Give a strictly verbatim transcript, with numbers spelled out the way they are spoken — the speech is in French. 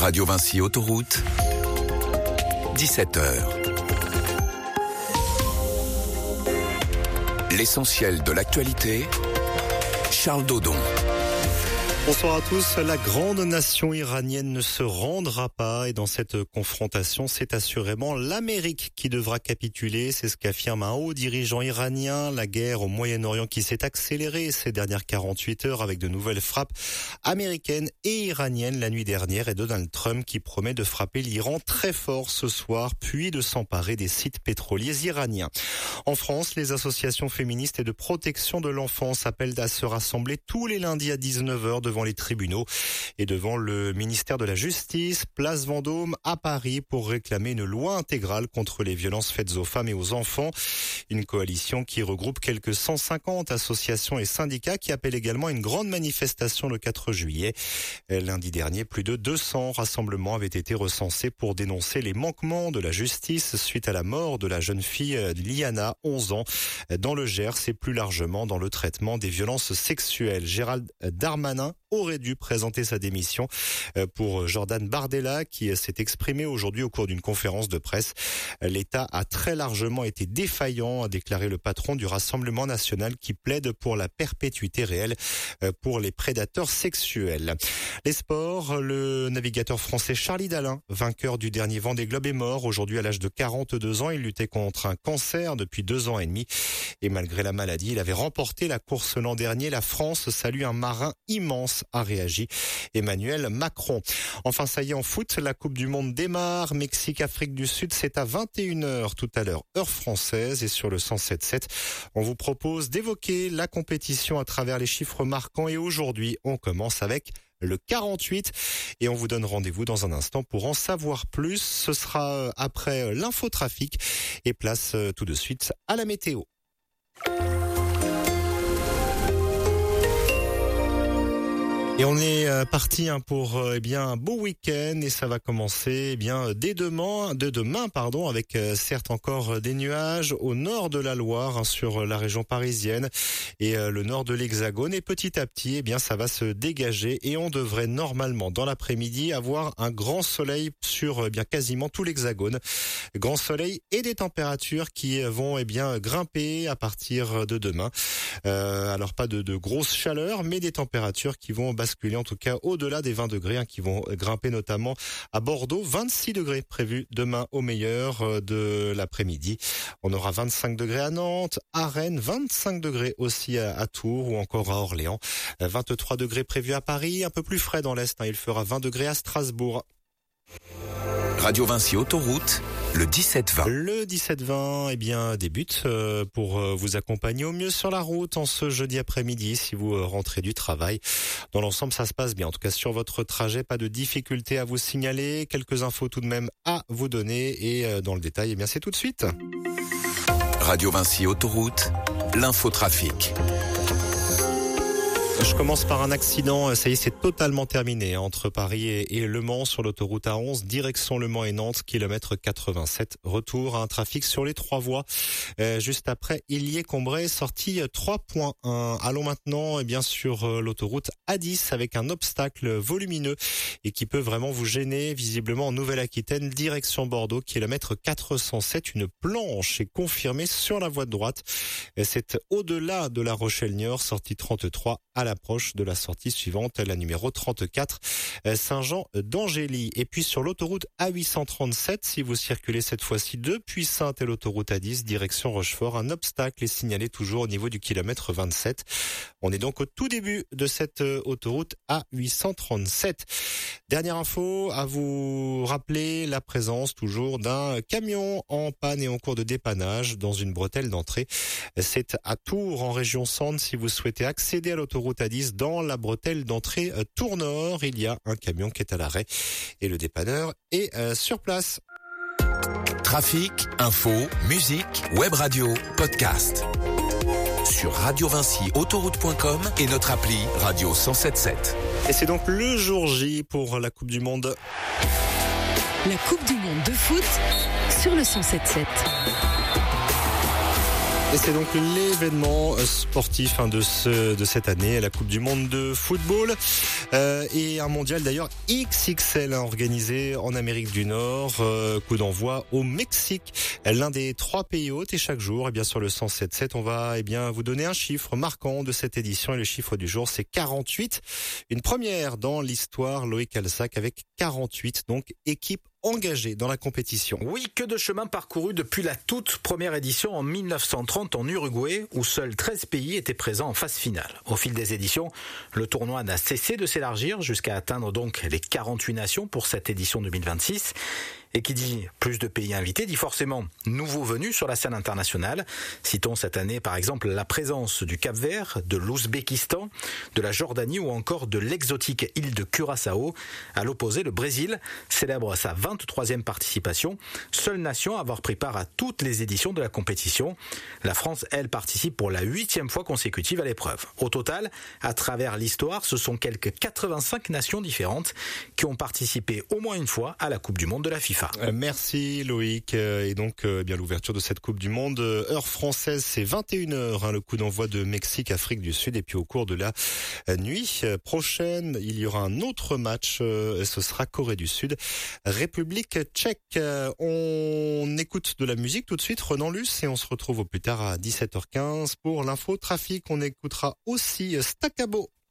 Radio Vinci Autoroute, dix-sept heures. L'essentiel de l'actualité, Charles Dodon. Bonsoir à tous. La grande nation iranienne ne se rendra pas et dans cette confrontation, c'est assurément l'Amérique qui devra capituler. C'est ce qu'affirme un haut dirigeant iranien. La guerre au Moyen-Orient qui s'est accélérée ces dernières quarante-huit heures avec de nouvelles frappes américaines et iraniennes la nuit dernière et Donald Trump qui promet de frapper l'Iran très fort ce soir puis de s'emparer des sites pétroliers iraniens. En France, les associations féministes et de protection de l'enfance appellent à se rassembler tous les lundis à dix-neuf heures devant les tribunaux et devant le ministère de la Justice, place Vendôme à Paris pour réclamer une loi intégrale contre les violences faites aux femmes et aux enfants. Une coalition qui regroupe quelques cent cinquante associations et syndicats qui appellent également à une grande manifestation le quatre juillet. Lundi dernier, plus de deux cents rassemblements avaient été recensés pour dénoncer les manquements de la justice suite à la mort de la jeune fille Liana, onze ans, dans le Gers et plus largement dans le traitement des violences sexuelles. Gérald Darmanin aurait dû présenter sa démission pour Jordan Bardella qui s'est exprimé aujourd'hui au cours d'une conférence de presse. L'État a très largement été défaillant, a déclaré le patron du Rassemblement national qui plaide pour la perpétuité réelle pour les prédateurs sexuels. Les sports, le navigateur français Charlie Dalin, vainqueur du dernier Vendée Globe, est mort aujourd'hui à l'âge de quarante-deux ans. Il luttait contre un cancer depuis deux ans et demi et malgré la maladie, il avait remporté la course l'an dernier. La France salue un marin immense, a réagi Emmanuel Macron. Enfin, ça y est, en foot, la Coupe du Monde démarre. Mexique-Afrique du Sud, c'est à vingt et une heures tout à l'heure, heure française. Et sur le cent sept virgule sept, on vous propose d'évoquer la compétition à travers les chiffres marquants. Et aujourd'hui, on commence avec le quarante-huit. Et on vous donne rendez-vous dans un instant pour en savoir plus. Ce sera après l'infotrafic. Et place tout de suite à la météo. Et on est parti pour eh bien un beau week-end et ça va commencer eh bien dès demain, de demain pardon, avec certes encore des nuages au nord de la Loire hein, sur la région parisienne et le nord de l'Hexagone et petit à petit eh bien ça va se dégager et on devrait normalement dans l'après-midi avoir un grand soleil sur eh bien quasiment tout l'Hexagone, grand soleil et des températures qui vont eh bien grimper à partir de demain. Euh, alors pas de, de grosse chaleur mais des températures qui vont basculer en tout cas au-delà des vingt degrés hein, qui vont grimper notamment à Bordeaux. vingt-six degrés prévus demain au meilleur de l'après-midi. On aura vingt-cinq degrés à Nantes, à Rennes, vingt-cinq degrés aussi à, à Tours ou encore à Orléans. vingt-trois degrés prévus à Paris, un peu plus frais dans l'Est. Hein, il fera vingt degrés à Strasbourg. Radio Vinci Autoroute, le dix-sept vingt. Le dix-sept vingt, eh bien, débute euh, pour euh, vous accompagner au mieux sur la route en ce jeudi après-midi si vous euh, rentrez du travail. Dans l'ensemble, ça se passe bien. En tout cas, sur votre trajet, pas de difficulté à vous signaler. Quelques infos tout de même à vous donner et euh, dans le détail, eh bien, c'est tout de suite. Radio Vinci Autoroute, l'infotrafic. Je commence par un accident, ça y est, c'est totalement terminé entre Paris et Le Mans sur l'autoroute A onze, direction Le Mans et Nantes, kilomètre quatre-vingt-sept. Retour à un trafic sur les trois voies. Euh, juste après, Illier-Combray, sortie trois point un. Allons maintenant eh bien sur l'autoroute A dix avec un obstacle volumineux et qui peut vraiment vous gêner, visiblement en Nouvelle-Aquitaine, direction Bordeaux, kilomètre quatre cent sept. Une planche est confirmée sur la voie de droite. C'est au-delà de La Rochelle-Niort, sortie trente-trois à l'approche de la sortie suivante, la numéro trente-quatre, Saint-Jean d'Angély. Et puis sur l'autoroute A huit cent trente-sept, si vous circulez cette fois-ci depuis Saintes et l'autoroute A dix, direction Rochefort, un obstacle est signalé toujours au niveau du kilomètre vingt-sept. On est donc au tout début de cette autoroute A huit cent trente-sept. Dernière info, à vous rappeler la présence toujours d'un camion en panne et en cours de dépannage dans une bretelle d'entrée. C'est à Tours, en région Centre. Si vous souhaitez accéder à l'autoroute A dix dans la bretelle d'entrée Tours Nord, il y a un camion qui est à l'arrêt et le dépanneur est euh, sur place. Trafic, info, musique, web radio, podcast. Sur radio vinci autoroute point com et notre appli Radio cent sept virgule sept. Et c'est donc le jour J pour la Coupe du Monde. La Coupe du Monde de foot sur le cent sept virgule sept. Et c'est donc l'événement sportif hein, de, ce, de cette année, la Coupe du Monde de football euh, et un mondial d'ailleurs X X L hein, organisé en Amérique du Nord. Euh, coup d'envoi au Mexique, l'un des trois pays hôtes. Et chaque jour, eh bien sur le cent sept sept, on va eh bien vous donner un chiffre marquant de cette édition. Et le chiffre du jour, c'est quarante-huit. Une première dans l'histoire, Loïc Alsac avec quarante-huit, donc équipe engagé dans la compétition. Oui, que de chemin parcouru depuis la toute première édition en mille neuf cent trente en Uruguay, où seuls treize pays étaient présents en phase finale. Au fil des éditions, le tournoi n'a cessé de s'élargir jusqu'à atteindre donc les quarante-huit nations pour cette édition deux mille vingt-six. Et qui dit plus de pays invités, dit forcément nouveaux venus sur la scène internationale. Citons cette année par exemple la présence du Cap-Vert, de l'Ouzbékistan, de la Jordanie ou encore de l'exotique île de Curaçao. À l'opposé, le Brésil célèbre sa vingt-troisième participation, seule nation à avoir pris part à toutes les éditions de la compétition. La France, elle, participe pour la huitième fois consécutive à l'épreuve. Au total, à travers l'histoire, ce sont quelques quatre-vingt-cinq nations différentes qui ont participé au moins une fois à la Coupe du Monde de la FIFA. Merci Loïc. Et donc eh bien l'ouverture de cette Coupe du Monde, heure française, c'est vingt et une heures, hein, le coup d'envoi de Mexique-Afrique du Sud. Et puis au cours de la nuit prochaine, il y aura un autre match, ce sera Corée du Sud, République tchèque. On écoute de la musique tout de suite, Renan Luce, et on se retrouve au plus tard à dix-sept heures quinze pour l'info trafic. On écoutera aussi Stacabo.